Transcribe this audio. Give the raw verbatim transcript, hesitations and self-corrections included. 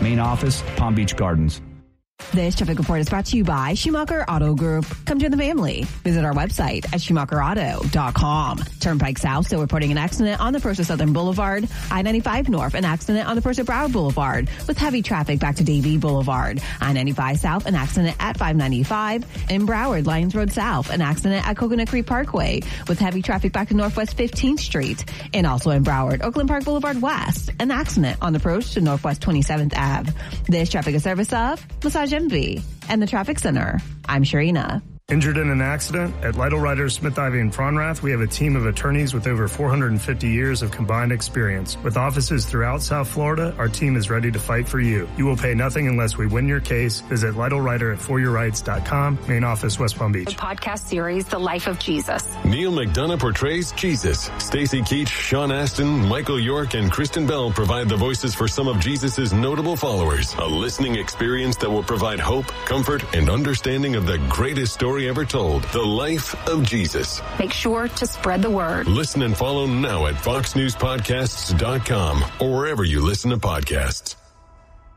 Main office, Palm Beach Gardens. This traffic report is brought to you by Schumacher Auto Group. Come join the family. Visit our website at schumacher auto dot com. Turnpike South still reporting an accident on the First of Southern Boulevard. I ninety-five North, an accident on the First of Broward Boulevard with heavy traffic back to Davie Boulevard. I ninety-five South, an accident at five ninety-five. In Broward, Lions Road South, an accident at Coconut Creek Parkway with heavy traffic back to Northwest fifteenth Street. And also in Broward, Oakland Park Boulevard West, an accident on the approach to Northwest twenty-seventh Avenue. This traffic is service of Massage Envy and the Traffic Center. I'm Sharina. Injured in an accident? At Lytle Writers, Smith, Ivy, and Fronrath, we have a team of attorneys with over four hundred fifty years of combined experience. With offices throughout South Florida, our team is ready to fight for you. You will pay nothing unless we win your case. Visit Lytle Writer at for your rights dot com, main office, West Palm Beach. The podcast series, The Life of Jesus. Neil McDonough portrays Jesus. Stacey Keach, Sean Astin, Michael York, and Kristen Bell provide the voices for some of Jesus' notable followers. A listening experience that will provide hope, comfort, and understanding of the greatest story ever told, the life of Jesus. Make sure to spread the word. Listen and follow now at fox news podcasts dot com or wherever you listen to podcasts.